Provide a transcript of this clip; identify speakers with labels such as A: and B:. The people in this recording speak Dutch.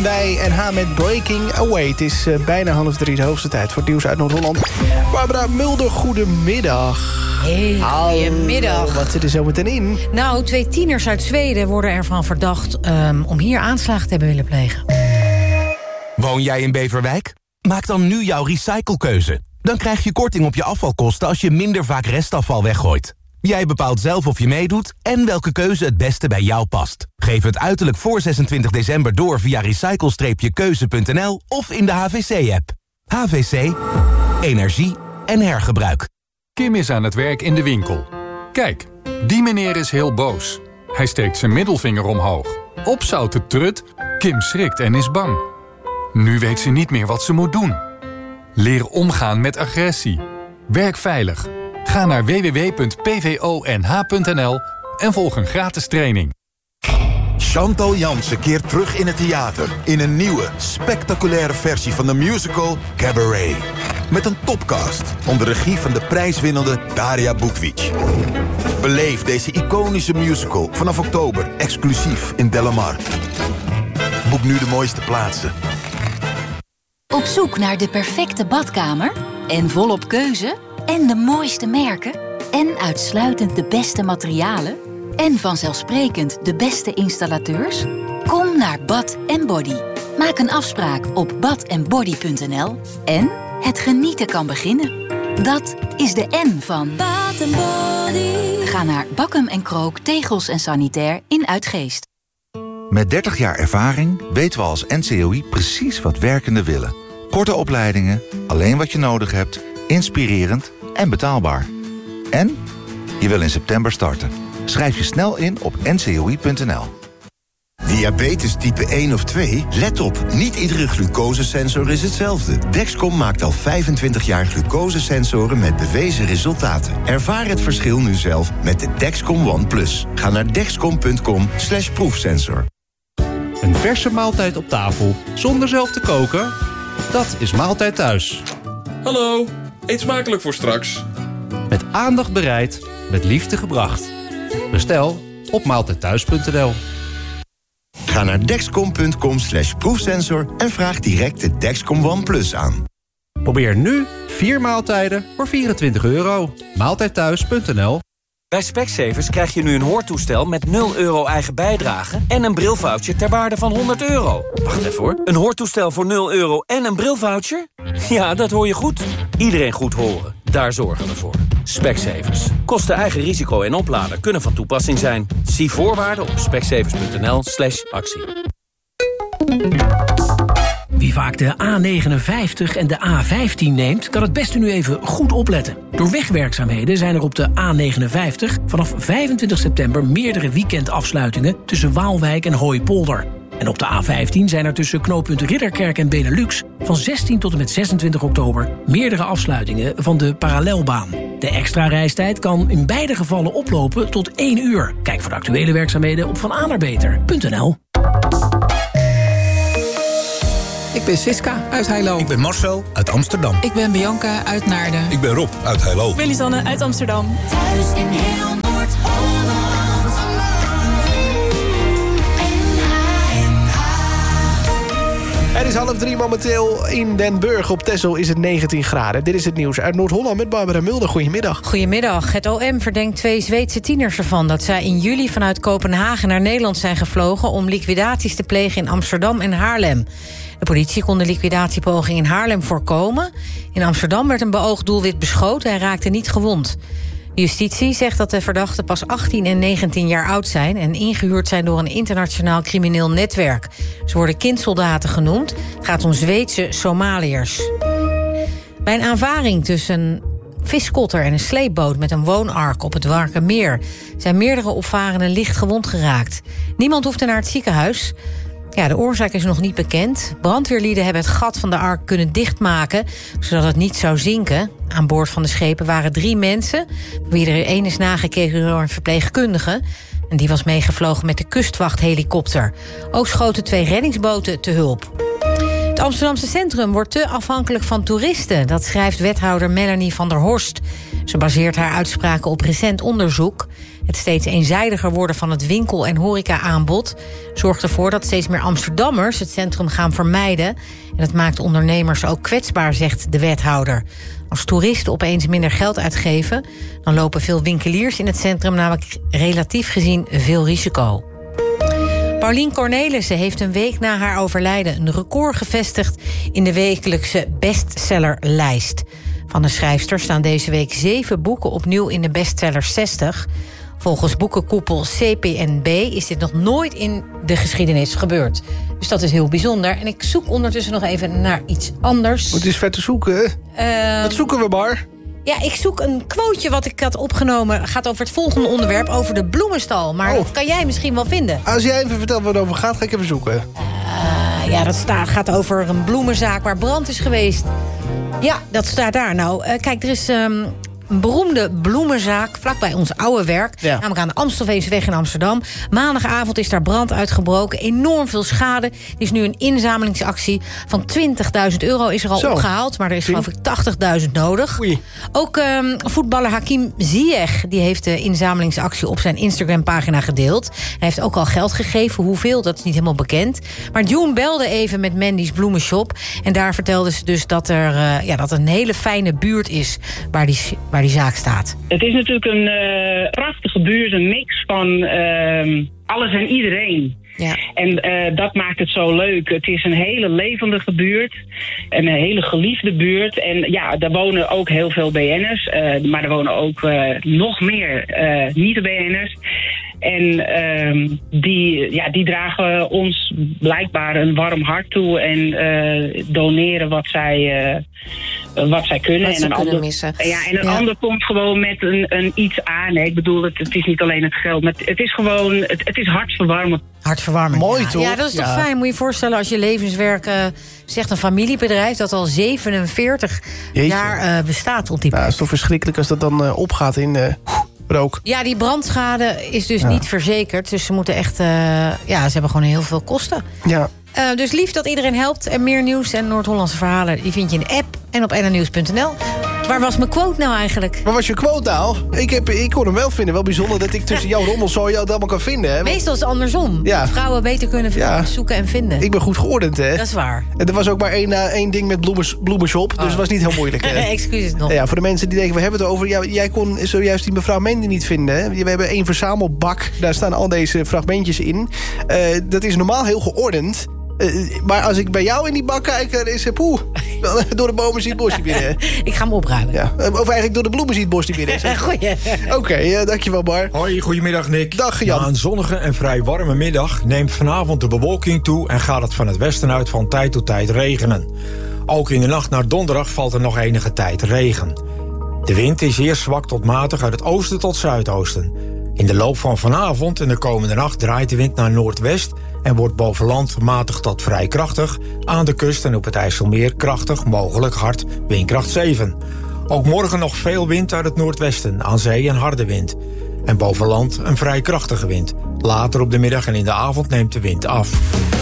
A: bij NH met Breaking Away. Het is bijna 2:30, de hoogste tijd voor het nieuws uit Noord-Holland. Barbara Mulder, goedemiddag.
B: Hey, goedemiddag.
A: Wat zit er zo meteen in?
B: Nou, 2 tieners uit Zweden worden ervan verdacht om hier aanslagen te hebben willen plegen.
C: Woon jij in Beverwijk? Maak dan nu jouw recyclekeuze. Dan krijg je korting op je afvalkosten als je minder vaak restafval weggooit. Jij bepaalt zelf of je meedoet en welke keuze het beste bij jou past. Geef het uiterlijk voor 26 december door via recycle-keuze.nl of in de HVC-app. HVC. Energie en hergebruik.
D: Kim is aan het werk in de winkel. Kijk, die meneer is heel boos. Hij steekt zijn middelvinger omhoog. Opzouten trut, Kim schrikt en is bang. Nu weet ze niet meer wat ze moet doen. Leer omgaan met agressie. Werk veilig. Ga naar www.pvonh.nl en volg een gratis training.
E: Chantal Jansen keert terug in het theater in een nieuwe, spectaculaire versie van de musical Cabaret. Met een topcast onder regie van de prijswinnende Daria Bukvic. Beleef deze iconische musical vanaf oktober exclusief in Delamar. Boek nu de mooiste plaatsen.
F: Op zoek naar de perfecte badkamer? En volop keuze? En de mooiste merken? En uitsluitend de beste materialen? En vanzelfsprekend de beste installateurs? Kom naar Bath & Body. Maak een afspraak op bathandbody.nl. En het genieten kan beginnen. Dat is de N van Bath & Body. Ga naar Bakkum & Krook Tegels en Sanitair in Uitgeest.
G: Met 30 jaar ervaring weten we als NCOI precies wat werkenden willen. Korte opleidingen, alleen wat je nodig hebt, inspirerend en betaalbaar. En je wil in september starten. Schrijf je snel in op ncoi.nl.
H: Diabetes type 1 of 2? Let op, niet iedere glucosesensor is hetzelfde. Dexcom maakt al 25 jaar glucosesensoren met bewezen resultaten. Ervaar het verschil nu zelf met de Dexcom ONE+. Ga naar dexcom.com/proefsensor.
I: Een verse maaltijd op tafel, zonder zelf te koken? Dat is Maaltijd Thuis.
J: Hallo, eet smakelijk voor straks.
I: Met aandacht bereid, met liefde gebracht. Bestel op maaltijdthuis.nl.
H: Ga naar dexcom.com/proefsensor en vraag direct de Dexcom ONE+ aan.
I: Probeer nu 4 maaltijden voor €24. Maaltijdthuis.nl.
K: Bij Specsavers krijg je nu een hoortoestel met €0 eigen bijdrage en een brilvoucher ter waarde van €100. Wacht even hoor, een hoortoestel voor €0 en een brilvoucher? Ja, dat hoor je goed. Iedereen goed horen, daar zorgen we voor. Specsavers. Kosten eigen risico en oplader kunnen van toepassing zijn. Zie voorwaarden op specsavers.nl/actie.
L: Wie vaak de A59 en de A15 neemt, kan het beste nu even goed opletten. Door wegwerkzaamheden zijn er op de A59 vanaf 25 september meerdere weekendafsluitingen tussen Waalwijk en Hooipolder. En op de A15 zijn er tussen knooppunt Ridderkerk en Benelux van 16 tot en met 26 oktober meerdere afsluitingen van de parallelbaan. De extra reistijd kan in beide gevallen oplopen tot 1 uur. Kijk voor de actuele werkzaamheden op vananerbeter.nl.
M: Ik ben Siska uit Heilo.
N: Ik ben Marcel uit Amsterdam.
M: Ik ben Bianca uit Naarden.
N: Ik ben Rob uit Heilo.
O: Ik ben Lisanne uit Amsterdam.
P: Thuis in heel Noord-Holland.
A: Het is 2:30 momenteel in Den Burg. Op Texel is het 19 graden. Dit is het nieuws uit Noord-Holland met Barbara Mulder. Goedemiddag.
B: Goedemiddag. Het OM verdenkt 2 Zweedse tieners ervan dat zij in juli vanuit Kopenhagen naar Nederland zijn gevlogen om liquidaties te plegen in Amsterdam en Haarlem. De politie kon de liquidatiepoging in Haarlem voorkomen. In Amsterdam werd een beoogd doelwit beschoten en raakte niet gewond. De justitie zegt dat de verdachten pas 18 en 19 jaar oud zijn en ingehuurd zijn door een internationaal crimineel netwerk. Ze worden kindsoldaten genoemd. Het gaat om Zweedse Somaliërs. Bij een aanvaring tussen een viskotter en een sleepboot met een woonark op het Warkenmeer zijn meerdere opvarenden licht gewond geraakt. Niemand hoefde naar het ziekenhuis. Ja, de oorzaak is nog niet bekend. Brandweerlieden hebben het gat van de ark kunnen dichtmaken, zodat het niet zou zinken. Aan boord van de schepen waren 3 mensen, wie er 1 is nagekeken door een verpleegkundige. En die was meegevlogen met de kustwachthelikopter. Ook schoten 2 reddingsboten te hulp. Het Amsterdamse centrum wordt te afhankelijk van toeristen. Dat schrijft wethouder Melanie van der Horst. Ze baseert haar uitspraken op recent onderzoek. Het steeds eenzijdiger worden van het winkel- en horeca-aanbod zorgt ervoor dat steeds meer Amsterdammers het centrum gaan vermijden. En dat maakt ondernemers ook kwetsbaar, zegt de wethouder. Als toeristen opeens minder geld uitgeven, dan lopen veel winkeliers in het centrum namelijk relatief gezien veel risico. Paulien Cornelissen heeft een week na haar overlijden een record gevestigd in de wekelijkse bestsellerlijst. Van de schrijfster staan deze week 7 boeken opnieuw in de bestseller 60. Volgens boekenkoepel CPNB is dit nog nooit in de geschiedenis gebeurd. Dus dat is heel bijzonder. En ik zoek ondertussen nog even naar iets anders.
A: Het is vet te zoeken. Wat zoeken we maar?
B: Ja, ik zoek een quoteje wat ik had opgenomen. Het gaat over het volgende onderwerp, over de bloemenstal. Maar dat kan jij misschien wel vinden.
A: Als jij even vertelt waar het over gaat, ga ik even zoeken.
B: Ja, dat gaat over een bloemenzaak waar brand is geweest. Ja, dat staat daar. Nou, kijk, er is een beroemde bloemenzaak vlakbij ons oude werk. Ja. Namelijk aan de Amstelveenseweg in Amsterdam. Maandagavond is daar brand uitgebroken. Enorm veel schade. Er is nu een inzamelingsactie van €20.000 is er al opgehaald. Maar er is geloof ik 80.000 nodig. Oei. Ook voetballer Hakim Ziyech die heeft de inzamelingsactie op zijn Instagram-pagina gedeeld. Hij heeft ook al geld gegeven. Hoeveel, dat is niet helemaal bekend. Maar June belde even met Mandy's Bloemenshop. En daar vertelde ze dus dat dat een hele fijne buurt is waar die zaak staat.
O: Het is natuurlijk een prachtige buurt, een mix van alles en iedereen. Ja. En dat maakt het zo leuk. Het is een hele levendige buurt. Een hele geliefde buurt. En ja, daar wonen ook heel veel BN'ers. Maar er wonen ook nog meer niet-BN'ers. En die dragen ons blijkbaar een warm hart toe. En doneren wat zij kunnen.
Q: Wat ze kunnen missen.
O: Ja, en een ander komt gewoon met een iets aan. Nee, ik bedoel, het is niet alleen het geld. Maar het is gewoon, het is hartverwarmend.
B: Hartverwarmend.
A: Mooi, toch?
B: Ja, dat is toch fijn. Moet je je voorstellen als je levenswerk zegt een familiebedrijf dat al 47 jaar bestaat op die plek.
A: Ja, het is toch verschrikkelijk als dat dan opgaat in rook.
B: Ja, die brandschade is dus niet verzekerd. Dus ze moeten echt, ze hebben gewoon heel veel kosten. Ja. Dus lief dat iedereen helpt. En meer nieuws en Noord-Hollandse verhalen die vind je in de app en op nnnieuws.nl. Waar was mijn quote nou eigenlijk?
A: Waar was je quote nou? Ik kon hem wel vinden. Wel bijzonder dat ik tussen jouw rommelzooi jou het allemaal kan vinden. Hè?
B: Meestal is het andersom. Ja. Vrouwen beter kunnen zoeken en vinden.
A: Ik ben goed geordend, hè?
B: Dat is waar.
A: En er was ook maar één ding met bloemenshop. Dus het was niet heel moeilijk.
B: Excuses nog.
A: Ja, voor de mensen die denken, we hebben het over. Ja, jij kon zojuist die mevrouw Mandy niet vinden. Hè? We hebben 1 verzamelbak. Daar staan al deze fragmentjes in. Dat is normaal heel geordend. Maar als ik bij jou in die bak kijk, dan is het door de bomen ziet het bosje binnen.
B: Ik ga hem opruimen.
A: Ja. Of eigenlijk door de bloemen ziet het bosje binnen.
B: Goeie.
A: Oké, dankjewel Bar.
R: Hoi, goedemiddag Nick.
A: Dag Jan.
R: Na een zonnige en vrij warme middag neemt vanavond de bewolking toe en gaat het van het westen uit van tijd tot tijd regenen. Ook in de nacht naar donderdag valt er nog enige tijd regen. De wind is zeer zwak tot matig uit het oosten tot zuidoosten. In de loop van vanavond en de komende nacht draait de wind naar noordwest en wordt boven land matig tot vrij krachtig, aan de kust en op het IJsselmeer krachtig, mogelijk hard, windkracht 7. Ook morgen nog veel wind uit het noordwesten, aan zee een harde wind. En boven land een vrij krachtige wind. Later op de middag en in de avond neemt de wind af.